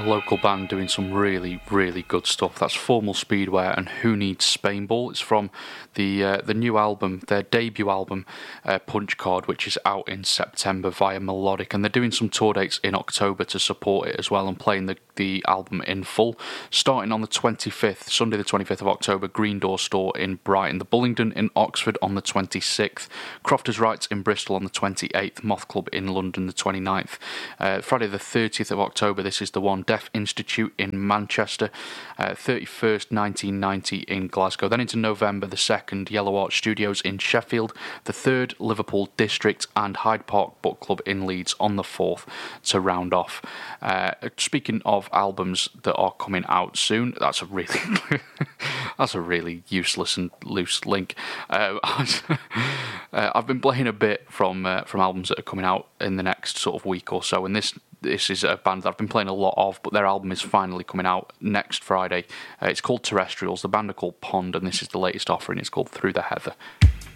local band doing some really, really good stuff. That's Formal Speedwear and Who Needs Spainball. It's from the new album, their debut album, Punch Card, which is out in September via Melodic, and they're doing some tour dates in October to support it as well, and playing the album in full. Starting on the 25th, Sunday the 25th of October, Green Door Store in Brighton, the Bullingdon in Oxford on the 26th, Crofters Rights in Bristol on the 28th, Moth Club in London the 29th. Friday the 30th of October, this is the one, Deaf Institute in Manchester, 31st 1990 in Glasgow. Then into November the 2nd, Yellow Art Studios in Sheffield, the 3rd, Liverpool District, and Hyde Park Book Club in Leeds on the 4th to round off. Speaking of albums that are coming out soon, that's a really useless and loose link. I've been playing a bit from albums that are coming out in the next sort of week or so, and this is a band that I've been playing a lot of, but their album is finally coming out next Friday. It's called Terrestrials, the band are called Pond, and this is the latest offering. It's called Through the Heather.